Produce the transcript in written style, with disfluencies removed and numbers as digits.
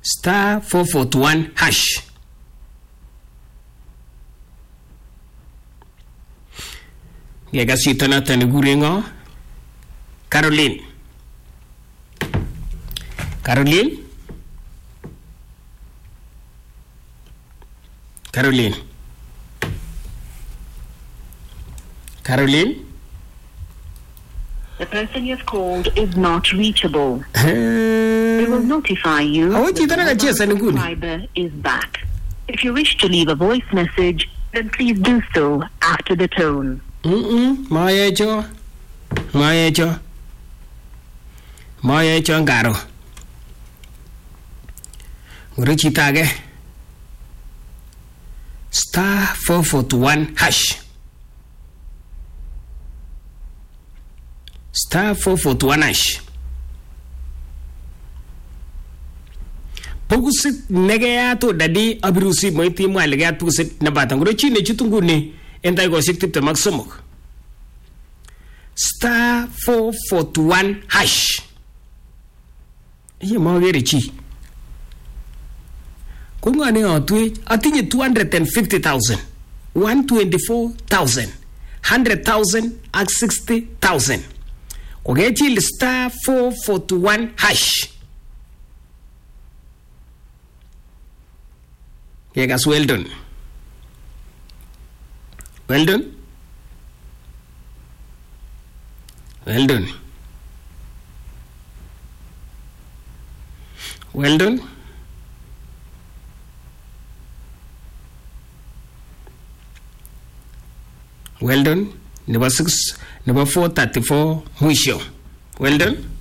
star 441 hash. Gega sito na taniguringo. Caroline. Caroline. Caroline. Caroline. The person you've called is not reachable. We will notify you that the subscriber is back. If you wish to leave a voice message, then please do so after the tone. Mayecho ngaro. Urichitage. Star 441 hash. Star 441 hash. Pugusit negayato dadi abirusi moiti mwaligat pugusit nabatanguro chine chutunguni entai gosik tipte maksumuk. Star 441 hash. Iye mageri chi. Kungane otwe atinye 250,000, 124,000, 100,000 ak 60,000. Kogeti star 441 hash. Yegas well done. Well done. Well done. Well done. Well done. Number 434 mwisho. Well done.